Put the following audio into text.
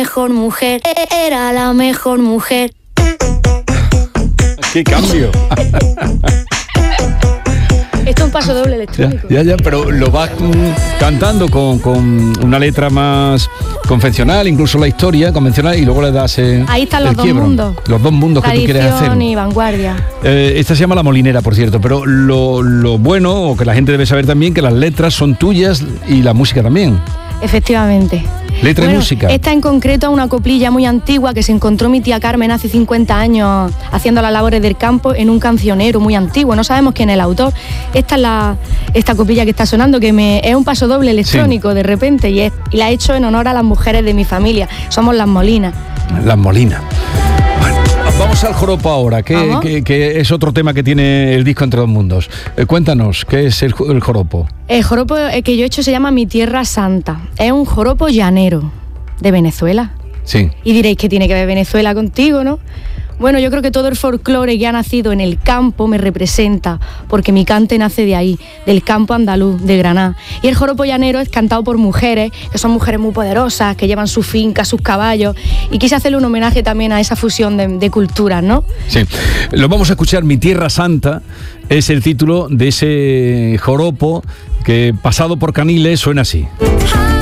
mejor mujer, era la mejor mujer. ¡Qué cambio! Esto es un paso doble electrónico. Ya, pero lo vas cantando con una letra más convencional, incluso la historia convencional, y luego le das ahí están los dos quiebro. mundos. Los dos mundos que tú quieres hacer. Tradición y vanguardia. Esta se llama La Molinera, por cierto, pero lo bueno, o que la gente debe saber también, que las letras son tuyas y la música también. Efectivamente. Letra y música. Esta en concreto es una coplilla muy antigua que se encontró mi tía Carmen hace 50 años haciendo las labores del campo en un cancionero muy antiguo. No sabemos quién es el autor. Esta es esta coplilla que está sonando, que es un paso doble electrónico, sí, de repente, y la he hecho en honor a las mujeres de mi familia. Somos las Molinas. Las Molinas. Vamos al joropo ahora, que es otro tema que tiene el disco Entre dos mundos. Cuéntanos, ¿qué es el joropo? El joropo que yo he hecho se llama Mi Tierra Santa. Es un joropo llanero de Venezuela. Sí. Y diréis, ¿qué tiene que ver Venezuela contigo, no? Bueno, yo creo que todo el folclore que ha nacido en el campo me representa, porque mi cante nace de ahí, del campo andaluz, de Granada. Y el joropo llanero es cantado por mujeres, que son mujeres muy poderosas, que llevan su finca, sus caballos, y quise hacerle un homenaje también a esa fusión de culturas, ¿no? Sí, lo vamos a escuchar. Mi Tierra Santa es el título de ese joropo que, pasado por Caniles, suena así.